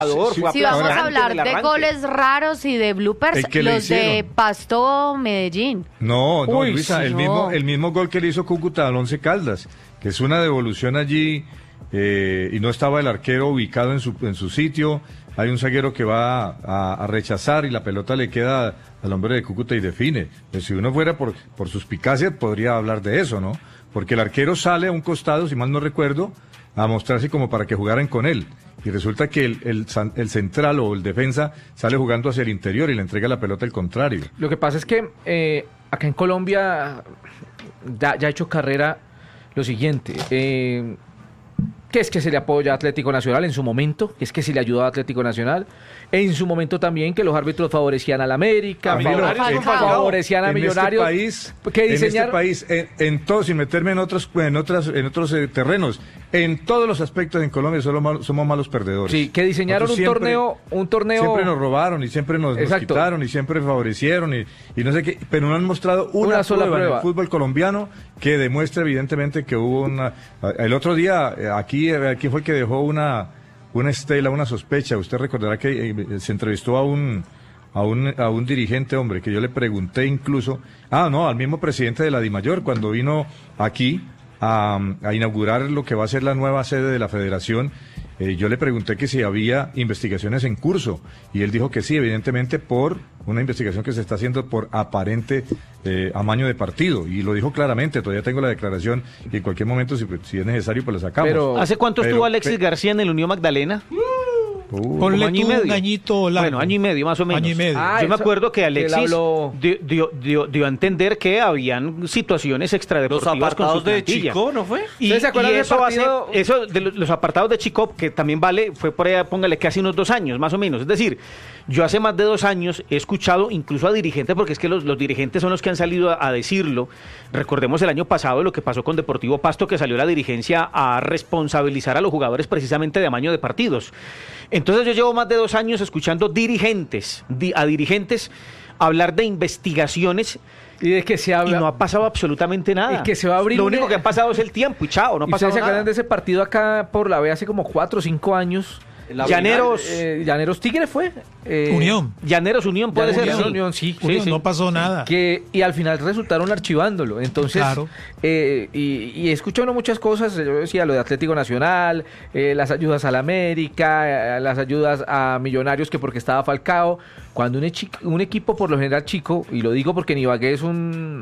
Si vamos a hablar de goles raros y de bloopers, los de Pasto Medellín. No, Uy, Luisa, sí, el mismo gol que le hizo Cúcuta al Once Caldas, que es una devolución allí y no estaba el arquero ubicado en su sitio. Hay un zaguero que va a rechazar y la pelota le queda al hombre de Cúcuta y define. Pues si uno fuera por suspicacia podría hablar de eso, ¿no? Porque el arquero sale a un costado, si mal no recuerdo, a mostrarse como para que jugaran con él. Y resulta que el central o el defensa sale jugando hacia el interior y le entrega la pelota al contrario. Lo que pasa es que acá en Colombia ya ha hecho carrera lo siguiente. Que es que se le apoya a Atlético Nacional en su momento, que es que se le ayudó a Atlético Nacional, en su momento también que los árbitros favorecían al América, favorecían a Millonarios. En este país, en todo, sin meterme en otros terrenos, en todos los aspectos en Colombia somos malos perdedores. Sí, que diseñaron un torneo. Siempre nos robaron y siempre nos quitaron y siempre favorecieron y no sé qué, pero no han mostrado una sola prueba en el fútbol colombiano que demuestre evidentemente que hubo el otro día aquí fue el que dejó una estela, una sospecha. Usted recordará que se entrevistó a un dirigente, hombre, que yo le pregunté incluso, al mismo presidente de la DIMAYOR, cuando vino aquí a inaugurar lo que va a ser la nueva sede de la federación. Yo le pregunté que si había investigaciones en curso y él dijo que sí, evidentemente por una investigación que se está haciendo por aparente amaño de partido, y lo dijo claramente. Todavía tengo la declaración y en cualquier momento si es necesario pues la sacamos. ¿Hace cuánto estuvo Alexis García en el Unión Magdalena? Ponle año y medio. Un añito largo. Bueno, año y medio más o menos. Año y medio. Yo me acuerdo que Alexis dio a entender que habían situaciones extradeportivas. Los apartados con su de Chico, ¿no fue? Y se acuerdan del partido? Eso de los apartados de Chico, que también fue por allá, póngale que hace unos 2 años más o menos. Es decir, yo hace más de 2 años he escuchado incluso a dirigentes, porque es que los dirigentes son los que han salido a decirlo. Recordemos el año pasado lo que pasó con Deportivo Pasto, que salió la dirigencia a responsabilizar a los jugadores precisamente de amaño de partidos. Entonces yo llevo más de 2 años escuchando a dirigentes hablar de investigaciones y de que se habla, y no ha pasado absolutamente nada. Y que se va a abrir lo único que ha pasado es el tiempo y chao, no ha pasado nada. ¿Se acuerdan de ese partido acá por la B hace como 4 o 5 años? Llaneros Tigre fue. Unión. Llaneros Unión puede ser. Unión, sí. No pasó nada. Y al final resultaron archivándolo. Entonces, claro. Y escucho muchas cosas. Yo decía lo de Atlético Nacional, las ayudas al América, las ayudas a Millonarios, que porque estaba Falcao. Cuando un equipo, por lo general chico, y lo digo porque en Ibagué es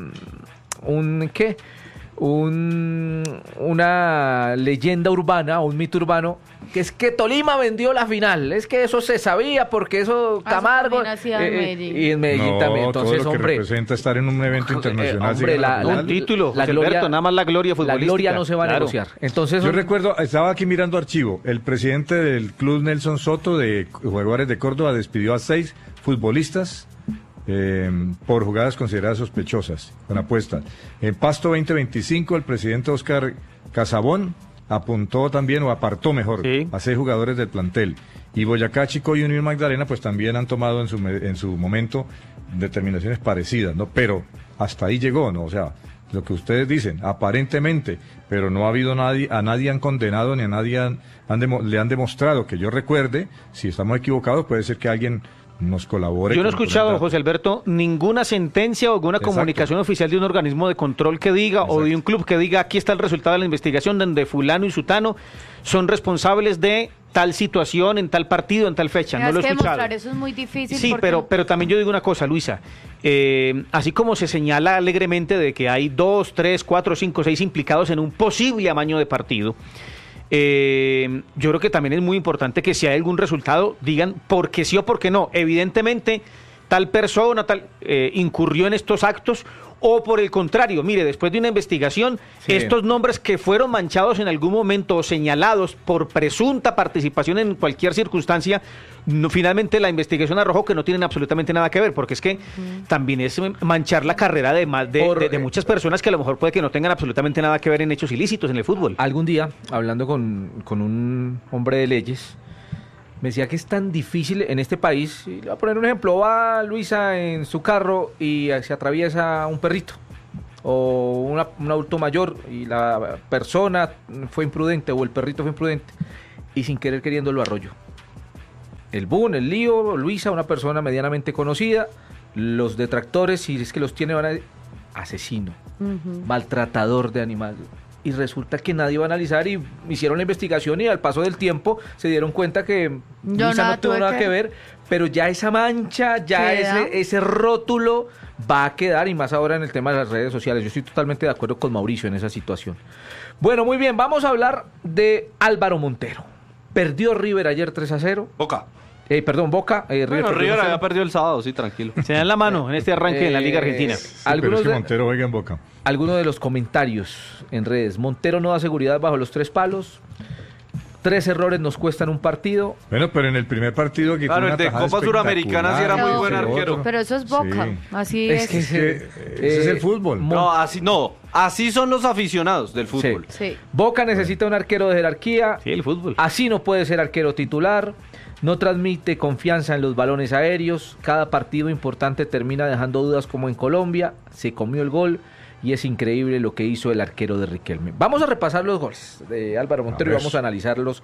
una leyenda urbana, un mito urbano, que es que Tolima vendió la final. Es que eso se sabía porque eso Camargo y en Medellín también. Entonces, todo lo que representa estar en un evento internacional, un título, la gloria, nada más la gloria futbolística. La gloria no se va a negociar. Entonces, yo recuerdo, estaba aquí mirando archivo, el presidente del club Nelson Soto de Jaguares de Córdoba despidió a 6 futbolistas por jugadas consideradas sospechosas, con apuestas. En Pasto 2025, el presidente Oscar Casabón apuntó también, o apartó mejor, a 6 jugadores del plantel. Y Boyacá, Chico y Unión Magdalena, pues también han tomado en su momento determinaciones parecidas, ¿no? Pero hasta ahí llegó, ¿no? O sea, lo que ustedes dicen, aparentemente, pero no ha habido a nadie han condenado, ni a nadie le han demostrado, que yo recuerde. Si estamos equivocados, puede ser que alguien nos colabore. Yo no he escuchado, José Alberto, ninguna sentencia o alguna comunicación oficial de un organismo de control que diga, o de un club que diga, aquí está el resultado de la investigación donde fulano y sutano son responsables de tal situación, en tal partido, en tal fecha. No lo he escuchado. Demostrar eso es muy difícil. Sí, pero también yo digo una cosa, Luisa. Así como se señala alegremente de que hay 2, 3, 4, 5, 6 implicados en un posible amaño de partido, yo creo que también es muy importante que si hay algún resultado digan por qué sí o por qué no. Evidentemente tal persona incurrió en estos actos, o por el contrario, mire, después de una investigación, estos nombres que fueron manchados en algún momento o señalados por presunta participación en cualquier circunstancia, finalmente la investigación arrojó que no tienen absolutamente nada que ver, porque es que también es manchar la carrera de muchas personas que a lo mejor puede que no tengan absolutamente nada que ver en hechos ilícitos en el fútbol. Algún día, hablando con un hombre de leyes, me decía que es tan difícil en este país. Y le voy a poner un ejemplo: va Luisa en su carro y se atraviesa un perrito o un adulto mayor y la persona fue imprudente o el perrito fue imprudente y sin querer queriendo lo arrolló. el Boon, el Lío, Luisa, una persona medianamente conocida, los detractores, si es que los tiene, van a decir, asesino, maltratador de animales. Y resulta que nadie va a analizar y hicieron la investigación y al paso del tiempo se dieron cuenta que Luisa no tuvo nada que ver, pero ya esa mancha, ya ese rótulo va a quedar, y más ahora en el tema de las redes sociales. Yo estoy totalmente de acuerdo con Mauricio en esa situación. Bueno, muy bien, vamos a hablar de Álvaro Montero. Perdió River ayer 3-0. Boca. River había perdido el sábado, sí, tranquilo. Se dan la mano en este arranque en la Liga Argentina. Pero es que Montero juega en Boca. Algunos de los comentarios en redes. Montero no da seguridad bajo los 3 palos. 3 errores nos cuestan un partido. Bueno, pero en el primer partido que claro, el de Copa Suramericana sí era muy buen arquero. Pero eso es Boca, sí. Así es. Ese es el fútbol. Así son los aficionados del fútbol. Sí. Boca necesita un arquero de jerarquía. Sí, el fútbol. Así no puede ser arquero titular. No transmite confianza en los balones aéreos. Cada partido importante termina dejando dudas, como en Colombia. Se comió el gol y es increíble lo que hizo el arquero de Riquelme. Vamos a repasar los goles de Álvaro Montero y vamos a analizarlos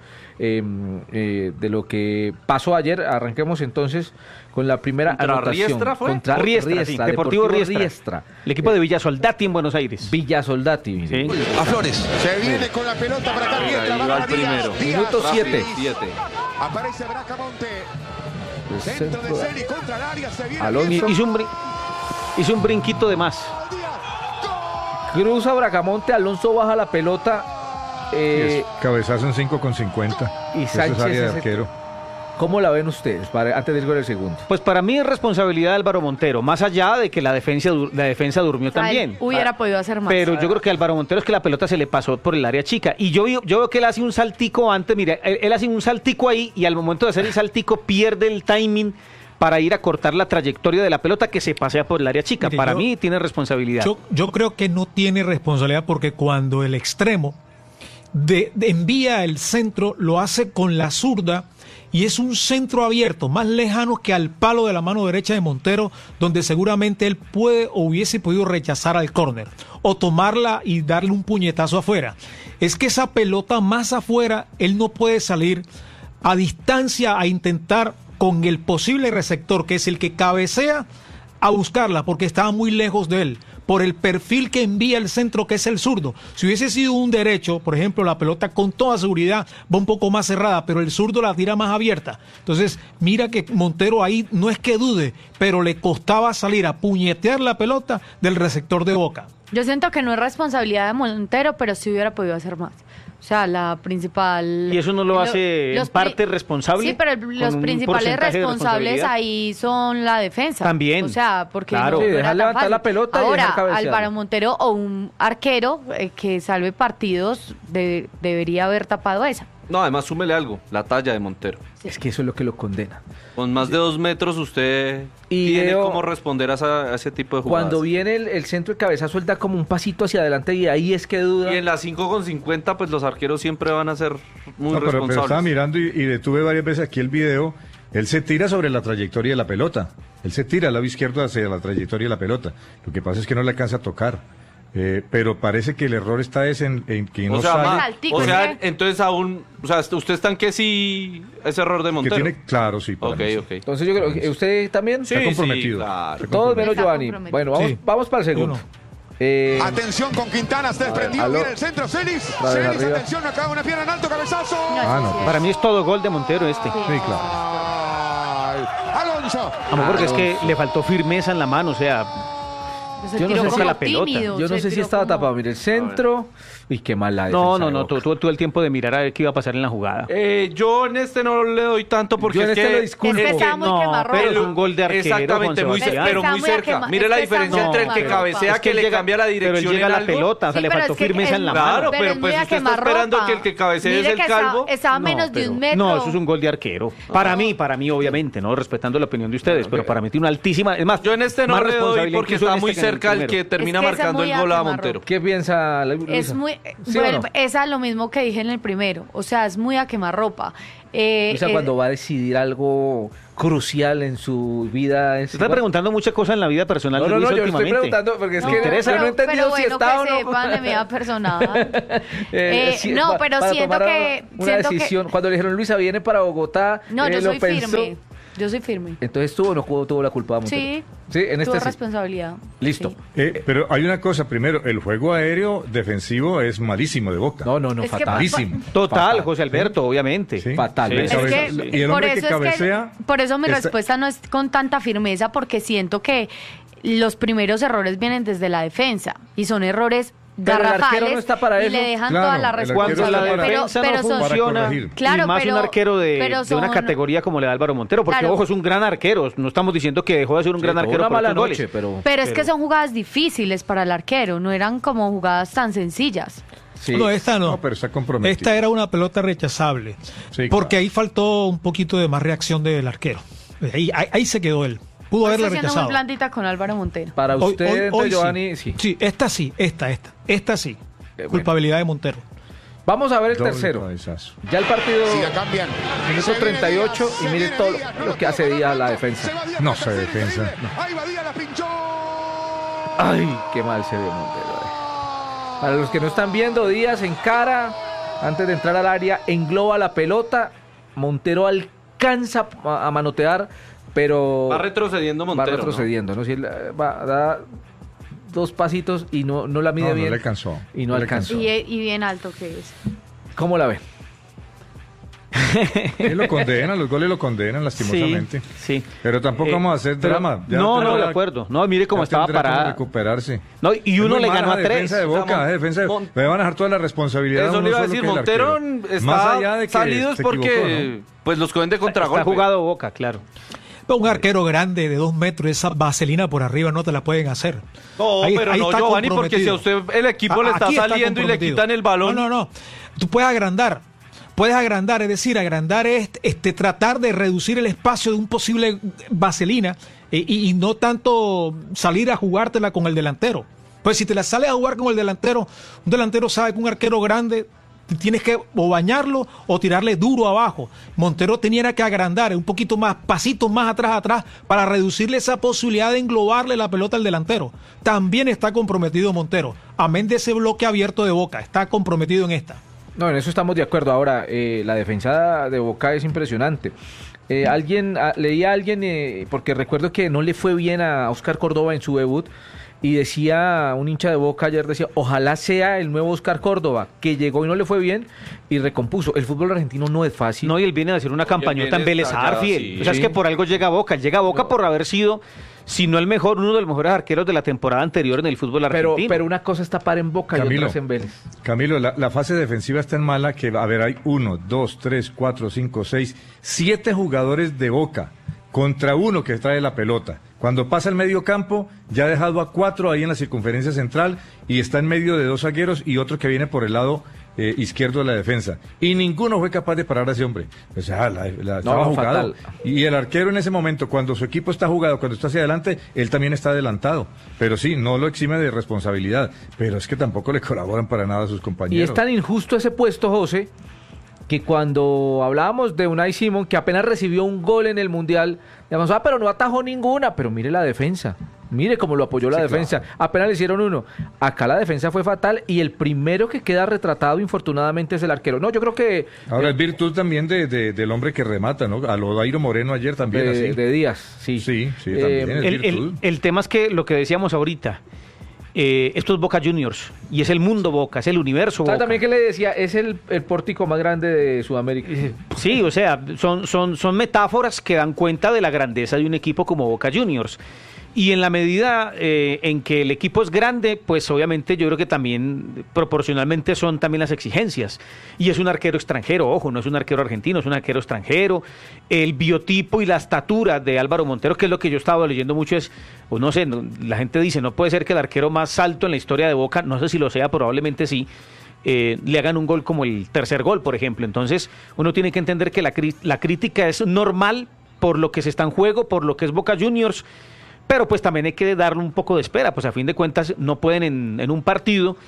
de lo que pasó ayer. Arranquemos entonces con la primera anotación. Contra Riestra, Deportivo Riestra. El equipo de Villa Soldati en Buenos Aires. Villa Soldati. Sí. A Flores. Se viene con la pelota para acá Riestra. Va al primero. Minuto 7. Aparece Bracamonte. Centro de Celi contra el área. Se viene hizo un brinquito de más. Cruza Bracamonte, Alonso baja la pelota. Cabezazo en 5,50. Y Sánchez área de arquero. ¿Cómo la ven ustedes antes del gol del segundo? Pues para mí es responsabilidad de Álvaro Montero, más allá de que la defensa durmió también. Hubiera podido hacer más. Pero yo creo que Álvaro Montero es que la pelota se le pasó por el área chica. Y yo veo que él hace un saltico antes, mire, él hace un saltico ahí y al momento de hacer el saltico pierde el timing para ir a cortar la trayectoria de la pelota que se pasea por el área chica. Para mí tiene responsabilidad. Yo creo que no tiene responsabilidad porque cuando el extremo envía el centro, lo hace con la zurda y es un centro abierto, más lejano que al palo de la mano derecha de Montero, donde seguramente él puede o hubiese podido rechazar al córner o tomarla y darle un puñetazo afuera. Es que esa pelota más afuera, él no puede salir a distancia a intentar con el posible receptor, que es el que cabecea, a buscarla, porque estaba muy lejos de él, por el perfil que envía el centro, que es el zurdo. Si hubiese sido un derecho, por ejemplo, la pelota con toda seguridad va un poco más cerrada, pero el zurdo la tira más abierta. Entonces, mira que Montero ahí no es que dude, pero le costaba salir a puñetear la pelota del receptor de Boca. Yo siento que no es responsabilidad de Montero, pero sí hubiera podido hacer más. O sea, la principal... ¿Y eso no lo hace en parte responsable? Sí, pero los principales responsables ahí son la defensa. También. O sea, porque claro, dejar levantar la pelota y dejar cabecear. Álvaro Montero o un arquero que salve partidos debería haber tapado esa. No, además súmele algo, la talla de Montero. Sí. Es que eso es lo que lo condena. Con más de 2 metros usted tiene cómo responder a ese tipo de jugadas. Cuando viene el centro de cabezazo, él da como un pasito hacia adelante y ahí es que duda. Y en la 5,50 pues los arqueros siempre van a ser muy responsables. Pero estaba mirando y detuve varias veces aquí el video. Él se tira sobre la trayectoria de la pelota. Él se tira al lado izquierdo hacia la trayectoria de la pelota. Lo que pasa es que no le alcanza a tocar. Pero parece que el error está en que no sale. Entonces aún, usted está en que sí es error de Montero. Claro, sí. Okay. Entonces yo creo que usted también sí, está comprometido. Sí, claro. Todos menos Giovanni. Bueno, vamos para el segundo. Atención con Quintana, se desprendió bien el centro. Celis, atención, acaba una pierna en alto, cabezazo. Para mí es todo gol de Montero este. Sí, claro. Alonso. Porque es que le faltó firmeza en la mano, o sea. Yo no sé si la pelota. Yo no sé si estaba tapado. Mire, el centro. Uy, qué mala defensa. No. Tuvo el tiempo de mirar a ver qué iba a pasar en la jugada. Yo en este no le doy tanto porque yo en este lo disculpo. Pero es un gol de arquero. Exactamente, pero muy cerca. Mire la diferencia entre el que cabecea, que le cambia la dirección. Pero él llega a la pelota, o sea, le faltó firmeza en la mano. Claro, pero pues usted está esperando que el que cabecee es el calvo. Estaba menos de 1 metro. No, eso es un gol de arquero. Para mí, obviamente, no respetando la opinión de ustedes, pero para mí tiene una altísima. Es más, yo en este no le doy porque está muy cerca cerca el que termina marcando el gol a Montero. ¿Qué piensa Luisa? Es muy, es lo mismo que dije en el primero, o sea, es muy a quemarropa. Cuando va a decidir algo crucial en su vida. Se está preguntando muchas cosas en la vida personal de Luisa últimamente. Yo estoy preguntando porque es que yo no he entendido si está o no. Sepan de mi vida personal. Pero siento que... Una decisión. Cuando le dijeron, Luisa, viene para Bogotá, no, yo soy firme. Yo soy firme. Entonces tuvo la culpa de Montero. Sí, en tuvo responsabilidad. Listo. Sí. Pero hay una cosa, primero, el juego aéreo defensivo es malísimo de Boca. No, fatalísimo. Total, José Alberto, obviamente. Sí. Fatal. Y el hombre que cabecea... Por eso mi respuesta no es con tanta firmeza, porque siento que los primeros errores vienen desde la defensa, y son errores garrafales, no está para y eso. le dejan toda la responsabilidad. Cuando la defensa no funciona, y más un arquero de una categoría como le da Álvaro Montero, porque ojo, es un gran arquero, no estamos diciendo que dejó de ser un gran arquero una por mala goles. noche, pero es que son jugadas difíciles para el arquero, no eran como jugadas tan sencillas. Sí. No, esta no. Pero está comprometida. Esta era una pelota rechazable, porque ahí faltó un poquito de más reacción del arquero. Ahí se quedó él. Pudo haberle rechazado. Muy blandita con Álvaro Montero. Para usted, hoy Giovanni, sí. Sí, esta sí. Culpabilidad de Montero. Vamos a ver el tercero. Ya el partido, cambian. minuto 38, y mire todo lo que hace Díaz la defensa. No se defensa. Ahí va Díaz, la pinchó. Ay, qué mal se ve Montero. Para los que no están viendo, Díaz encara, antes de entrar al área, engloba la pelota. Montero alcanza a manotear, pero va retrocediendo Montero. Va retrocediendo, ¿no? Si él da 2 pasitos y no la mide bien. No le alcanzó. Y no alcanzó. Y bien alto que es. ¿Cómo la ven? Lo condenan, los goles lo condenan lastimosamente. Sí. Pero tampoco vamos a hacer drama. No, de acuerdo. No, mire cómo estaba parada. Recuperarse. No, y uno le ganó a 3. Defensa de Boca, le van a dejar toda la responsabilidad. Eso le iba a decir, Montero está salido es porque pues los cogen de contragolpe. Está jugado Boca, claro. Un arquero grande de 2 metros, esa vaselina por arriba no te la pueden hacer. No, pero no, Giovanni, porque si a usted el equipo le está saliendo y le quitan el balón. No. Tú puedes agrandar, es decir, agrandar es tratar de reducir el espacio de un posible vaselina y no tanto salir a jugártela con el delantero. Pues si te la sales a jugar con el delantero, un delantero sabe que un arquero grande tienes que o bañarlo o tirarle duro abajo. Montero tenía que agrandar un poquito más, pasitos más atrás, para reducirle esa posibilidad de englobarle la pelota al delantero. También está comprometido Montero, amén de ese bloque abierto de Boca, está comprometido en esta. No, en eso estamos de acuerdo. Ahora, la defensa de Boca es impresionante. Leí a alguien, porque recuerdo que no le fue bien a Oscar Córdoba en su debut, y decía un hincha de Boca ayer, ojalá sea el nuevo Oscar Córdoba, que llegó y no le fue bien y recompuso. El fútbol argentino no es fácil. No, y él viene a hacer una campañota en Vélez Sarsfield. Sí. O sea, es que por algo llega a Boca por haber sido, si no el mejor, uno de los mejores arqueros de la temporada anterior en el fútbol argentino. Pero una cosa es tapar en Boca, Camilo, y otra es en Vélez. Camilo, la fase defensiva es tan mala que, hay 1, 2, 3, 4, 5, 6, 7 jugadores de Boca contra uno que trae la pelota. Cuando pasa el medio campo, ya ha dejado a 4 ahí en la circunferencia central y está en medio de 2 zagueros y otro que viene por el lado izquierdo de la defensa. Y ninguno fue capaz de parar a ese hombre. O sea, estaba jugado. Y el arquero en ese momento, cuando su equipo está jugado, cuando está hacia adelante, él también está adelantado. Pero sí, no lo exime de responsabilidad. Pero es que tampoco le colaboran para nada a sus compañeros. Y es tan injusto ese puesto, José, que cuando hablábamos de Unai Simón, que apenas recibió un gol en el Mundial, digamos, pero no atajó ninguna, pero mire la defensa, mire cómo lo apoyó la defensa, claro. Apenas le hicieron uno, acá la defensa fue fatal y el primero que queda retratado infortunadamente es el arquero. No, yo creo que... Ahora es virtud también del hombre que remata, ¿no? A lo Dairo Moreno ayer también así. De Díaz, sí. Sí, también es virtud. El tema es que lo que decíamos ahorita, esto es Boca Juniors y es el mundo Boca, es el universo Boca. También que le decía, es el pórtico más grande de Sudamérica. Sí, o sea, son metáforas que dan cuenta de la grandeza de un equipo como Boca Juniors. Y en la medida en que el equipo es grande, pues obviamente yo creo que también proporcionalmente son también las exigencias. Y es un arquero extranjero, ojo, no es un arquero argentino, es un arquero extranjero. El biotipo y la estatura de Álvaro Montero, que es lo que yo estaba leyendo mucho, es, o no sé, la gente dice, no puede ser que el arquero más alto en la historia de Boca, no sé si lo sea, probablemente sí, le hagan un gol como el tercer gol, por ejemplo. Entonces uno tiene que entender que la crítica es normal por lo que se está en juego, por lo que es Boca Juniors, pero pues también hay que darle un poco de espera, pues a fin de cuentas no pueden en un partido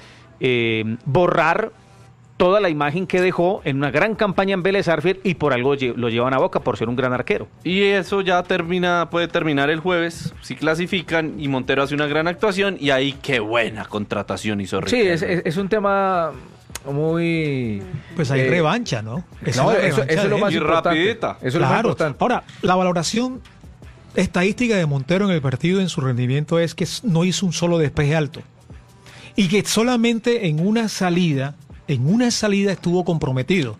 borrar toda la imagen que dejó en una gran campaña en Vélez Sarsfield y por algo lo llevan a Boca por ser un gran arquero. Y eso ya puede terminar el jueves, si clasifican y Montero hace una gran actuación y ahí qué buena contratación hizo Riquelme. Sí, es un tema muy... Pues hay revancha, ¿no? Eso es lo más importante. Eso es lo más importante. Ahora, la valoración estadística de Montero en el partido, en su rendimiento, es que no hizo un solo despeje alto y que solamente en una salida estuvo comprometido.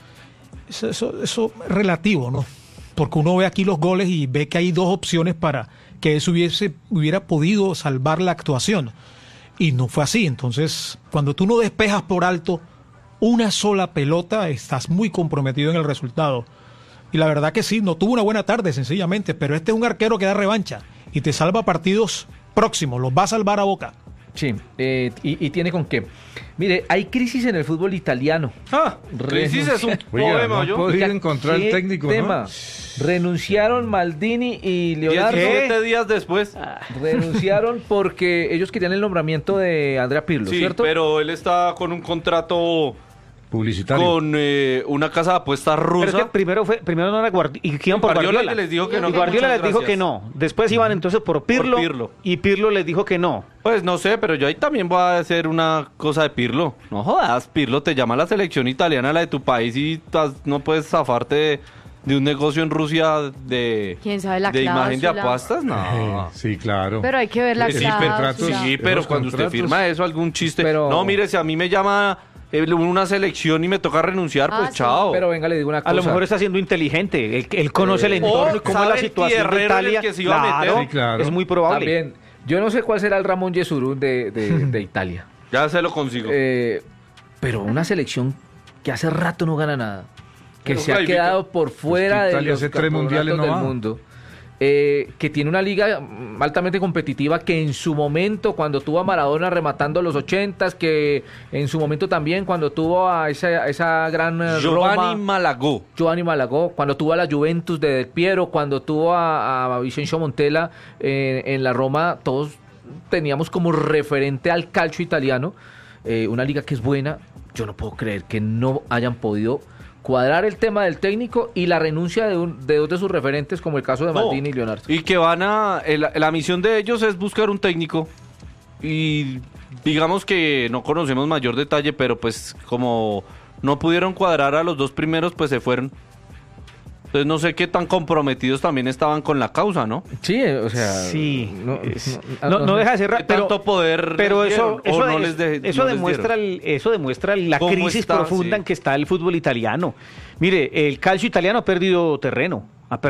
Eso es relativo, ¿no? Porque uno ve aquí los goles y ve que hay dos opciones para que eso hubiera podido salvar la actuación. Y no fue así. Entonces, cuando tú no despejas por alto una sola pelota, estás muy comprometido en el resultado. Y la verdad que sí, no tuvo una buena tarde, sencillamente, pero este es un arquero que da revancha y te salva partidos próximos, los va a salvar a Boca. Sí, y tiene con qué. Mire, hay crisis en el fútbol italiano. Crisis es un problema, ¿no? Podría encontrar el técnico, tema? ¿No? Renunciaron Maldini y Leonardo. 17 días después. Renunciaron porque ellos querían el nombramiento de Andrea Pirlo, sí, ¿cierto? Pero él está con un contrato publicitario con una casa de apuestas rusa. Pero es que primero no era Guardiola. Les dijo que no. Y Guardiola les dijo que no. Después iban entonces por Pirlo. Y Pirlo les dijo que no. Pues no sé, pero yo ahí también voy a hacer una cosa de Pirlo. No jodas, Pirlo te llama a la selección italiana, la de tu país, y no puedes zafarte de un negocio en Rusia de ¿quién sabe la de cláusula? Imagen de apuestas. No. Sí, claro. Pero hay que ver la cláusula. Sí, pero cuando usted firma eso, algún chiste. No, mire, si a mí me llama una selección y me toca renunciar, pues chao. Pero venga, le digo una cosa. A lo mejor está siendo inteligente. Él conoce el entorno y cómo es la situación de Italia. Que se iba a meter. Sí, claro. Es muy probable. También, yo no sé cuál será el Ramón Yesurún de Italia. Ya se lo consigo. Pero una selección que hace rato no gana nada, que pero se ha quedado por fuera de los campeonatos del mundo, que tiene una liga altamente competitiva, que en su momento, cuando tuvo a Maradona rematando los 80s, que en su momento también cuando tuvo a esa gran Giovanni Malagó, cuando tuvo a la Juventus de Del Piero, cuando tuvo a Vicencio Montella en la Roma, todos teníamos como referente al calcio italiano, una liga que es buena. Yo no puedo creer que no hayan podido cuadrar el tema del técnico y la renuncia de dos de sus referentes, como el caso de Maldini y Leonardo. Y que la misión de ellos es buscar un técnico, y digamos que no conocemos mayor detalle, pero pues como no pudieron cuadrar a los dos primeros, pues se fueron. Entonces no sé qué tan comprometidos también estaban con la causa, ¿no? Sí, o sea... Sí, no deja de ser... tanto poder pero eso demuestra la crisis profunda en que está el fútbol italiano. Mire, el calcio italiano ha perdido terreno.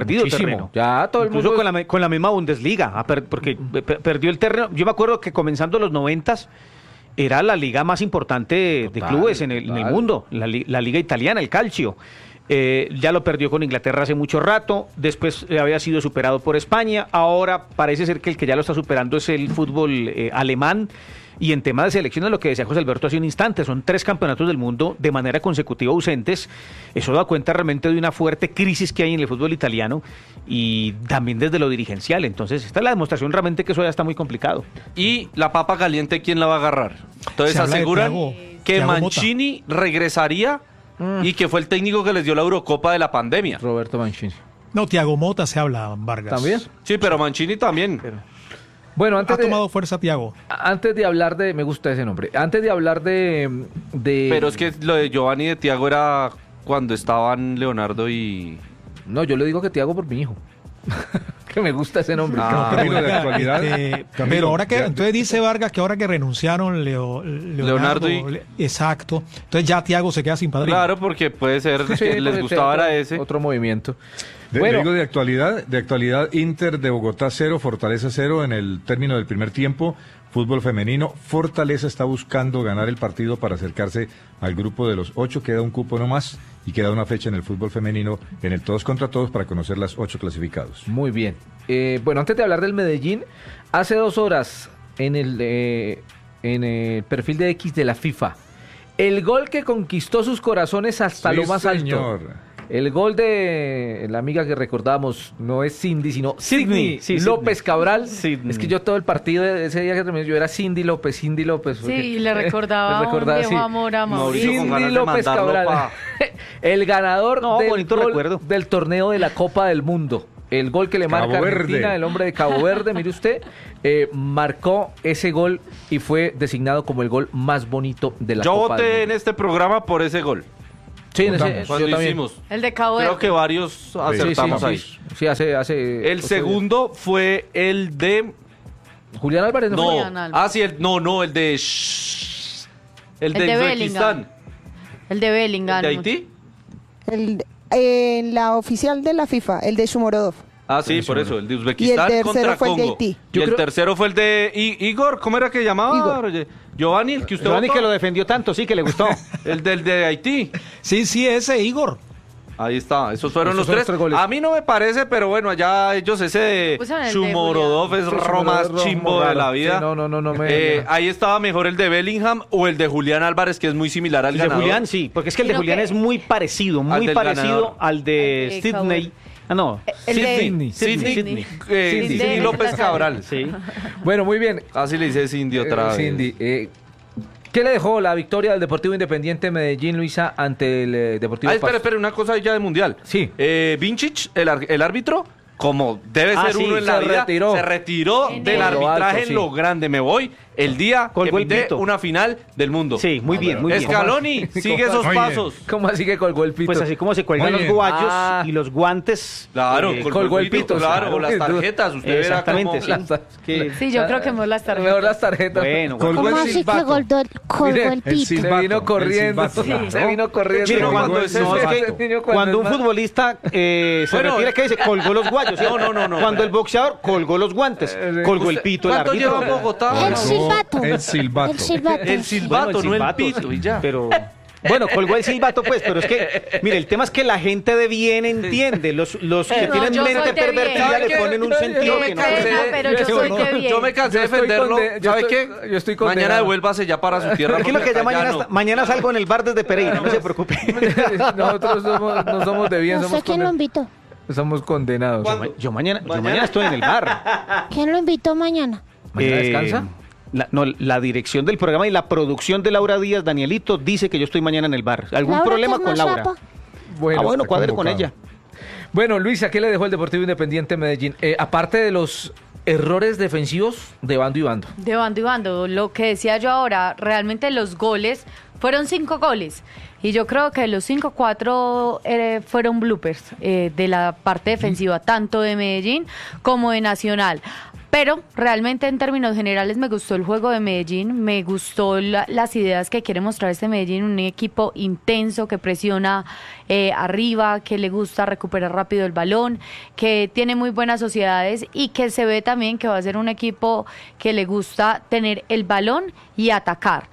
Ya todo el mundo... Incluso con la misma Bundesliga, porque perdió el terreno. Yo me acuerdo que comenzando los 90s era la liga más importante de clubes en el mundo, la liga italiana, el calcio. Ya lo perdió con Inglaterra hace mucho rato, después había sido superado por España, ahora parece ser que el que ya lo está superando es el fútbol alemán. Y en tema de selecciones, lo que decía José Alberto hace un instante, son 3 campeonatos del mundo de manera consecutiva ausentes. Eso da cuenta realmente de una fuerte crisis que hay en el fútbol italiano, y también desde lo dirigencial. Entonces esta es la demostración realmente que eso ya está muy complicado. Y la papa caliente, ¿quién la va a agarrar? Entonces aseguran que Thiago Mancini regresaría, y que fue el técnico que les dio la Eurocopa de la pandemia. Roberto Mancini. No, Thiago Motta se habla, Vargas. ¿También? Sí, pero Mancini también. Bueno, ha tomado fuerza Thiago. Antes de hablar de... Me gusta ese nombre. Antes de hablar de... Pero es que lo de Giovanni y de Thiago era cuando estaban Leonardo y... No, yo le digo que Thiago por mi hijo. Que me gusta ese nombre. Pero ahora que... Entonces dice Vargas que ahora que renunciaron Leonardo exacto. Entonces ya Thiago se queda sin padrino. Claro, porque puede ser que les gustaba era ese. Otro movimiento. Digo de actualidad, Inter de Bogotá 0, Fortaleza 0 en el término del primer tiempo. Fútbol femenino, Fortaleza está buscando ganar el partido para acercarse al grupo de los 8, queda un cupo nomás y queda una fecha en el fútbol femenino en el todos contra todos para conocer las 8 clasificados. Muy bien. Bueno, antes de hablar del Medellín, hace 2 horas en el perfil de X de la FIFA, el gol que conquistó sus corazones hasta lo más alto. El gol de la amiga que recordábamos no es Cindy, sino Sidney López Cabral. Es que yo todo el partido de ese día que terminé, yo era Cindy López. Sí, le recordaba un viejo amor a Mauricio. Cindy López Cabral. El ganador del torneo de la Copa del Mundo. El gol que le marca Argentina, el hombre de Cabo Verde, mire usted, marcó ese gol y fue designado como el gol más bonito de la Copa del Mundo. Yo voté en este programa por ese gol. Sí, cuando lo hicimos. El de Cabo Verde. Creo que varios acertamos ahí. Sí, hace el segundo fue el de Julián Álvarez. No. El de Uzbekistán. El de Bellingham. ¿El de Haití? La oficial de la FIFA, el de Shumorodov. Ah, sí, por eso, el de Uzbekistán contra Congo. El de Haití. El tercero fue el de Igor, ¿cómo era que llamaba? Igor. Giovanni, el que usted Giovanni votó. Que lo defendió tanto, sí, que le gustó. El del de Haití. Sí, ese Igor. Ahí está, esos fueron los tres goles. A mí no me parece, pero bueno, allá ellos ese Shumorodov es lo más chimbo de la vida. Sí, ahí estaba mejor el de Bellingham o el de Julián Álvarez, que es muy similar al ganador. De Julián, sí, porque es que el de Julián es muy parecido al de Sidney. Sidney López Cabral. Sí. Bueno, muy bien. Así le dice Cindy otra vez. Cindy, ¿qué le dejó la victoria del Deportivo Independiente Medellín, Luisa, ante el Deportivo Pasto? Espera, una cosa ya de Mundial. Sí. Vincic, el árbitro, como debe ser uno en la vida, se retiró del arbitraje en lo grande. Me voy el día que pité una final del mundo. Sí, muy bien. Scaloni, sigue esos pasos. ¿Cómo así que colgó el pito? Pues así como se cuelgan los guayos y los guantes. Claro, colgó el pito. Claro, o las tarjetas. Usted exactamente. Sí, yo creo que mejor las tarjetas. Mejor las tarjetas. Bueno, ¿cómo así que colgó el pito? Se vino corriendo. Se vino corriendo. Cuando un futbolista se retira, ¿qué dice? Colgó los guayos. No. Cuando el boxeador colgó los guantes, colgó el pito el árbitro. ¿Cuánto lleva Bogotá? El silbato, no el pito y ya. Pero bueno, colgó el silbato, pues, pero es que, mire, el tema es que la gente de bien entiende. Los que tienen mente pervertida le ponen un sentido que no. Pero yo soy de bien. Yo me cansé de defenderlo. ¿Sabe qué? Yo estoy condenado. Mañana devuélvase ya para su tierra. Tranquilo que ya mañana salgo en el bar desde Pereira, no se preocupe. Nosotros no somos de bien, No sé quién lo invitó. Somos condenados. Yo mañana estoy en el bar. ¿Quién lo invitó mañana? ¿Mañana descansa? La dirección del programa y la producción de Laura Díaz, Danielito, dice que yo estoy mañana en el bar. ¿Algún problema con Laura? Bueno, cuadre con ella. Bueno, Luisa, ¿qué le dejó el Deportivo Independiente Medellín? Aparte de los errores defensivos de bando y bando. De bando y bando. Lo que decía yo ahora, realmente los goles, fueron 5 goles. Y yo creo que los 5, 4 fueron bloopers de la parte defensiva, tanto de Medellín como de Nacional. Pero realmente en términos generales me gustó el juego de Medellín, me gustó las ideas que quiere mostrar este Medellín, un equipo intenso que presiona arriba, que le gusta recuperar rápido el balón, que tiene muy buenas sociedades y que se ve también que va a ser un equipo que le gusta tener el balón y atacar.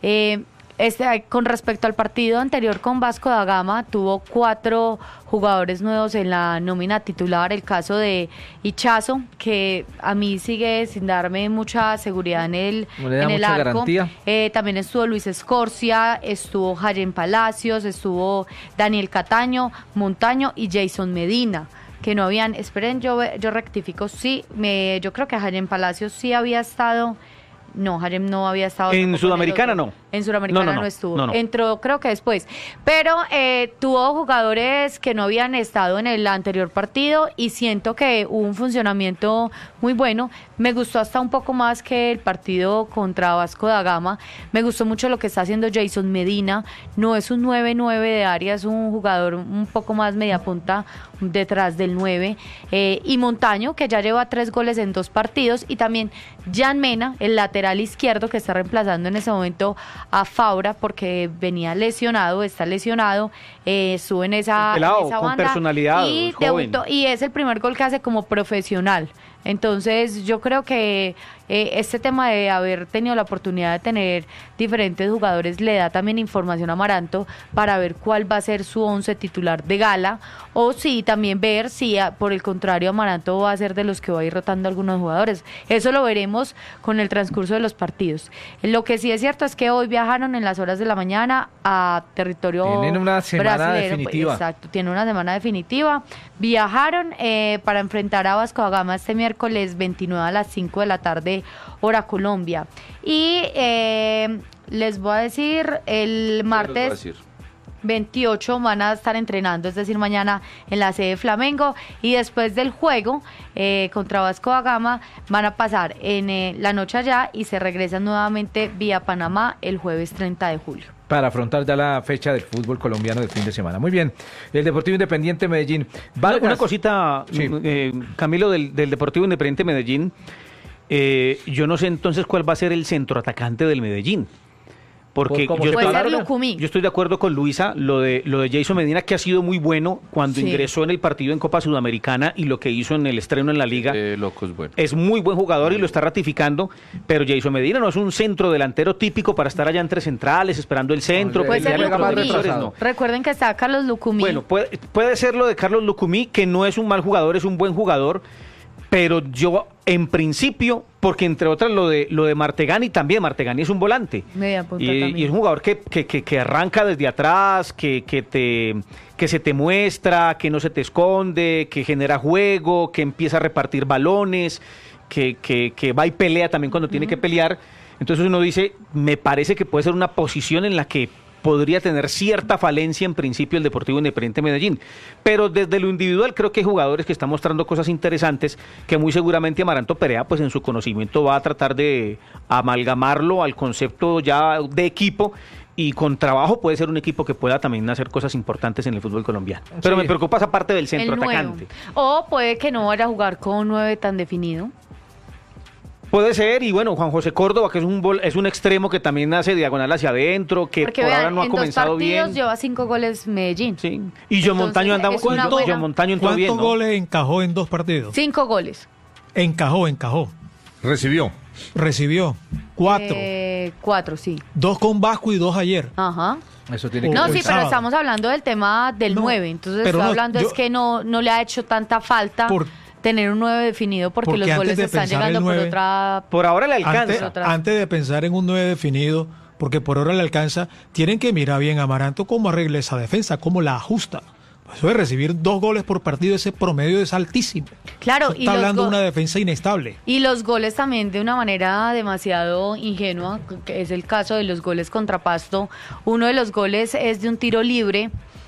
Con respecto al partido anterior con Vasco da Gama, tuvo 4 jugadores nuevos en la nómina titular. El caso de Ichazo, que a mí sigue sin darme mucha seguridad en el arco. También estuvo Luis Escorcia, estuvo Jayen Palacios, estuvo Daniel Cataño, Montaño y Jason Medina, que no habían... Esperen, yo rectifico. Sí, yo creo que Jayen Palacios sí había estado... No, Jayen no había estado... En Sudamericana no. En Sudamericana no estuvo. No. Entró creo que después. Pero tuvo jugadores que no habían estado en el anterior partido y siento que hubo un funcionamiento muy bueno. Me gustó hasta un poco más que el partido contra Vasco da Gama. Me gustó mucho lo que está haciendo Jason Medina. No es un 9-9 de área, es un jugador un poco más media punta detrás del 9. Y Montaño, que ya lleva 3 goles en 2 partidos. Y también Jan Mena, el lateral izquierdo, que está reemplazando en ese momento a Fabra porque venía lesionado, está lesionado, estuvo en esa banda con personalidad, y debutó, y es el primer gol que hace como profesional. Entonces yo creo que este tema de haber tenido la oportunidad de tener diferentes jugadores le da también información a Amaranto para ver cuál va a ser su 11 titular de gala, o sí, también ver si por el contrario Amaranto va a ser de los que va a ir rotando algunos jugadores. Eso lo veremos con el transcurso de los partidos. Lo que sí es cierto es que hoy viajaron en las horas de la mañana a territorio brasileño. Tienen una semana definitiva. Exacto, tienen una semana definitiva. Viajaron para enfrentar a Vasco da Gama este miércoles 29 a las 5 de la tarde, hora Colombia. Y les voy a decir, el martes 28 van a estar entrenando, es decir, mañana en la sede de Flamengo, y después del juego contra Vasco da Gama van a pasar en la noche allá y se regresan nuevamente vía Panamá el jueves 30 de julio. Para afrontar ya la fecha del fútbol colombiano del fin de semana. Muy bien, el Deportivo Independiente Medellín. Una cosita, sí. Camilo, del Deportivo Independiente Medellín. Yo no sé entonces cuál va a ser el centroatacante del Medellín. Porque yo estoy de acuerdo con Luisa, lo de Jason Medina, que ha sido muy bueno cuando ingresó en el partido en Copa Sudamericana, y lo que hizo en el estreno en la Liga. Loco es bueno. Es muy buen jugador y lo está ratificando, pero Jason Medina no es un centro delantero típico para estar allá entre centrales, esperando el centro. Puede ser no. Recuerden que está Carlos Lucumí. Bueno, puede ser lo de Carlos Lucumí, que no es un mal jugador, es un buen jugador. Pero yo, en principio, porque entre otras lo de Martegani también, Martegani es un volante. Media punta y es un jugador que arranca desde atrás, que se te muestra, que no se te esconde, que genera juego, que empieza a repartir balones, que va y pelea también cuando tiene que pelear. Entonces uno dice, me parece que puede ser una posición en la que podría tener cierta falencia en principio el Deportivo Independiente Medellín, pero desde lo individual creo que hay jugadores que están mostrando cosas interesantes que muy seguramente Amaranto Perea, pues en su conocimiento, va a tratar de amalgamarlo al concepto ya de equipo, y con trabajo puede ser un equipo que pueda también hacer cosas importantes en el fútbol colombiano. Pero me preocupa esa parte del centro atacante. O puede que no vaya a jugar con 9 tan definido. Puede ser, y bueno, Juan José Córdoba, que es un extremo que también hace diagonal hacia adentro, que porque por ahora no ha comenzado bien. En 2 partidos lleva 5 goles Medellín. Sí. Y John Montaño entró bien. ¿Cuántos goles encajó en 2 partidos? 5 goles. Encajó. Recibió 4. 4, sí. 2 con Vasco y 2 ayer. Ajá. Eso tiene que sí, pero estamos hablando del tema del 9. Entonces estoy hablando es que no le ha hecho tanta falta tener un 9 definido, porque los goles están llegando por otra... Por ahora le alcanza. Antes de pensar en un 9 definido, porque por ahora le alcanza, tienen que mirar bien a Amaranto cómo arregla esa defensa, cómo la ajusta. Eso de recibir 2 goles por partido, ese promedio es altísimo. Claro. Eso está hablando de una defensa inestable. Y los goles también de una manera demasiado ingenua, que es el caso de los goles contra Pasto. Uno de los goles es de un tiro libre,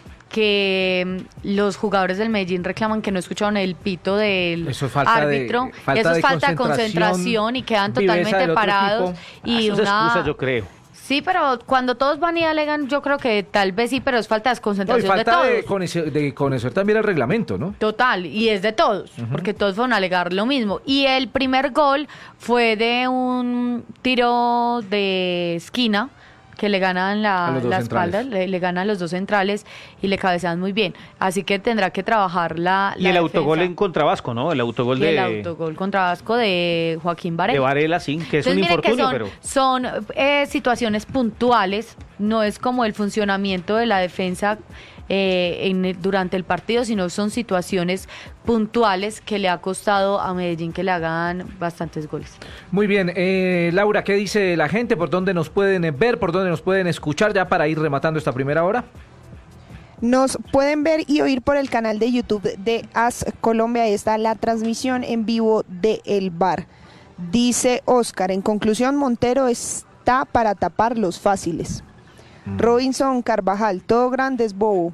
que los jugadores del Medellín reclaman que no escucharon el pito del árbitro. Eso es falta de concentración y quedan totalmente parados. Y eso es excusa, yo creo. Sí, pero cuando todos van y alegan, yo creo que tal vez sí, pero es falta de concentración de todos. De conocer también el reglamento, ¿no? Total, y es de todos, porque todos fueron a alegar lo mismo. Y el primer gol fue de un tiro de esquina, que le ganan la espalda, le ganan los 2 centrales y le cabecean muy bien. Así que tendrá que trabajar la Y el autogol en contra Vasco, ¿no? El autogol contra Vasco de Joaquín Varela. De Varela, sí, que es un infortunio, pero... Son situaciones puntuales, no es como el funcionamiento de la defensa durante el partido, sino son situaciones puntuales que le ha costado a Medellín que le hagan bastantes goles. Muy bien, Laura, ¿qué dice la gente? ¿Por dónde nos pueden ver? ¿Por dónde nos pueden escuchar ya para ir rematando esta primera hora? Nos pueden ver y oír por el canal de YouTube de AS Colombia. Ahí está la transmisión en vivo de El Bar. Dice Oscar, en conclusión, Montero está para tapar los fáciles. Robinson Carvajal, todo grande es bobo.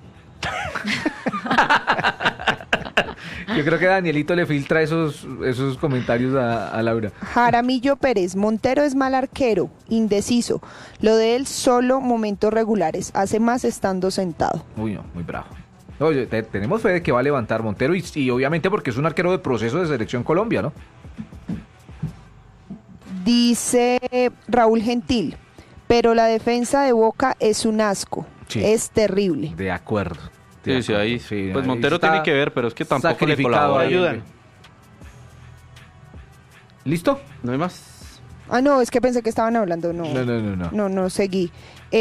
Yo creo que Danielito le filtra esos comentarios a Laura. Jaramillo Pérez, Montero es mal arquero, indeciso. Lo de él solo momentos regulares, hace más estando sentado. Uy, no, muy bravo. Oye, tenemos fe de que va a levantar Montero y obviamente porque es un arquero de proceso de selección Colombia, ¿no? Dice Raúl Gentil, pero la defensa de Boca es un asco, es terrible. De acuerdo. Sí, ahí, pues Montero tiene que ver, pero es que tampoco le colabora. Ayudan. ¿Listo? ¿No hay más? Ah, no, es que pensé que estaban hablando. No, seguí.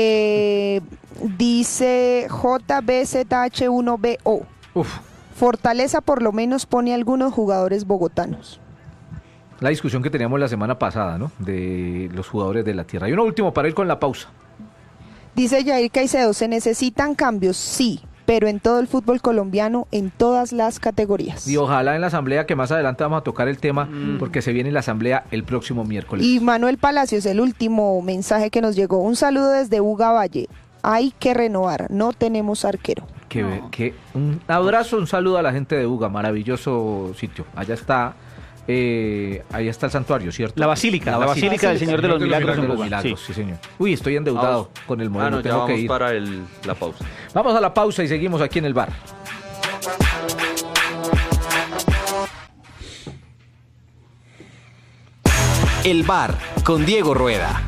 Dice JBZH1BO. Fortaleza por lo menos pone algunos jugadores bogotanos. La discusión que teníamos la semana pasada, ¿no? De los jugadores de la tierra. Y uno último para ir con la pausa. Dice Jair Caicedo, ¿se necesitan cambios? Sí, pero en todo el fútbol colombiano, en todas las categorías. Y ojalá en la asamblea, que más adelante vamos a tocar el tema, porque se viene la asamblea el próximo miércoles. Y Manuel Palacios, el último mensaje que nos llegó. Un saludo desde Uga Valle. Hay que renovar, no tenemos arquero. Un abrazo, un saludo a la gente de Uga, maravilloso sitio. Allá está el santuario, ¿cierto? La basílica del Señor de los Milagros. Sí, señor. Uy, estoy endeudado con el modelo. Tengo que ir para la pausa. Vamos a la pausa y seguimos aquí en el bar. El bar con Diego Rueda.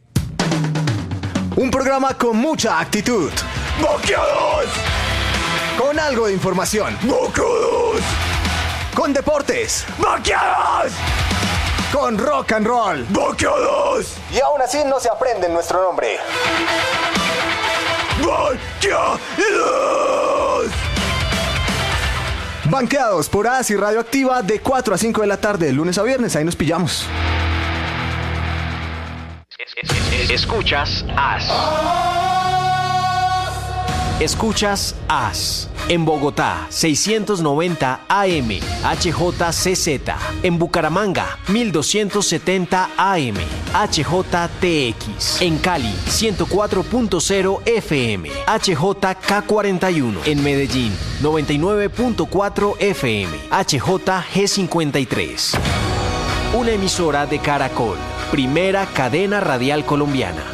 Un programa con mucha actitud. ¡Boqueados! Con algo de información. ¡Boqueados! Con deportes. ¡Boqueados! Con rock and roll. ¡Boqueados! Y aún así no se aprende nuestro nombre. ¡Boqueados! Banqueados por AS y Radioactiva de 4 a 5 de la tarde, de lunes a viernes. Ahí nos pillamos. Escuchas AS. Escuchas AS. En Bogotá, 690 AM, HJCZ. En Bucaramanga, 1270 AM, HJTX. En Cali, 104.0 FM, HJK41. En Medellín, 99.4 FM, HJG53. Una emisora de Caracol, primera cadena radial colombiana.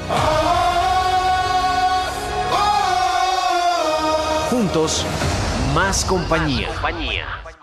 Juntos, más compañía.